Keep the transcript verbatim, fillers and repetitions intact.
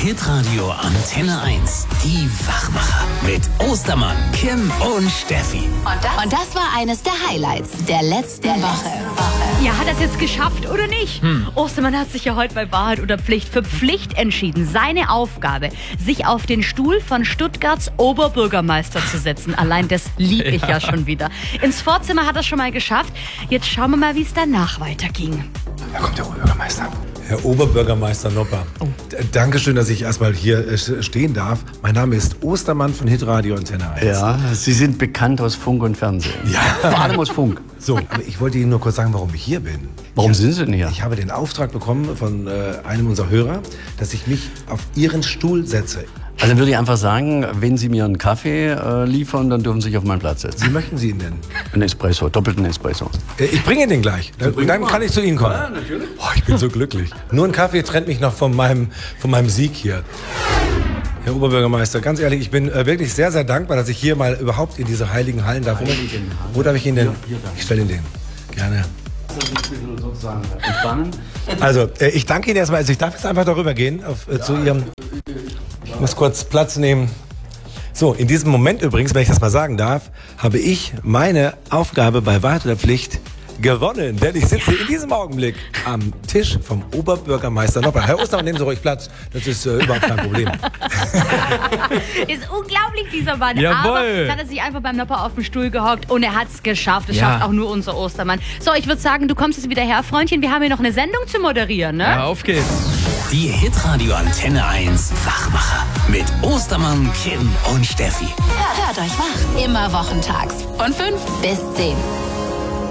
Hitradio Antenne eins. Die Wachmacher mit Ostermann, Kim und Steffi. Und das, und das war eines der Highlights der letzten der Woche. Woche. Ja, hat er es jetzt geschafft oder nicht? Hm. Ostermann hat sich ja heute bei Wahrheit oder Pflicht für Pflicht entschieden. Seine Aufgabe, sich auf den Stuhl von Stuttgarts Oberbürgermeister zu setzen. Allein das liebe ich ja. ja schon wieder. Ins Vorzimmer hat er schon mal geschafft. Jetzt schauen wir mal, wie es danach weiterging. Da kommt der Oberbürgermeister. Herr Oberbürgermeister Nopper, oh. D- Dankeschön, dass ich erstmal hier äh, stehen darf. Mein Name ist Ostermann von Hitradio Antenne eins. Ja, Sie sind bekannt aus Funk und Fernsehen. Ja. Vor allem aus Funk. So, aber ich wollte Ihnen nur kurz sagen, warum ich hier bin. Warum ich, sind Sie denn hier? Ich habe den Auftrag bekommen von äh, einem unserer Hörer, dass ich mich auf Ihren Stuhl setze. Also würde ich einfach sagen, wenn Sie mir einen Kaffee äh, liefern, dann dürfen Sie sich auf meinen Platz setzen. Wie möchten Sie ihn denn? Ein Espresso, doppelten Espresso. Äh, ich bringe den gleich. Dann, dann kann ich zu Ihnen kommen. Ja, natürlich. Oh, ich bin so glücklich. Nur ein Kaffee trennt mich noch von meinem, von meinem Sieg hier. Herr Oberbürgermeister, ganz ehrlich, ich bin äh, wirklich sehr, sehr dankbar, dass ich hier mal überhaupt in diese heiligen Hallen darf. Heiligen Hallen. Wo darf ich Ihnen denn? Hier, hier darf ich. Ich stelle Ihnen den. Gerne. Sozusagen entspannen. Also, äh, ich danke Ihnen erstmal. Also, ich darf jetzt einfach darüber gehen, auf, äh, zu Ihrem... Ich muss kurz Platz nehmen. So, in diesem Moment übrigens, wenn ich das mal sagen darf, habe ich meine Aufgabe bei Wahrheit oder Pflicht gewonnen. Denn ich sitze in diesem Augenblick am Tisch vom Oberbürgermeister Nopper. Herr Ostermann, nehmen Sie ruhig Platz. Das ist äh, überhaupt kein Problem. Ist unglaublich, dieser Mann. Jawohl. Aber dann hat er sich einfach beim Nopper auf den Stuhl gehockt und er hat es geschafft. Das Ja. schafft auch nur unser Ostermann. So, ich würde sagen, du kommst jetzt wieder her, Freundchen. Wir haben hier noch eine Sendung zu moderieren, ne? Ja, auf geht's. Die Hitradio Antenne eins Wachmacher mit Ostermann, Kim und Steffi. Hört euch wach. Immer wochentags von fünf bis zehn.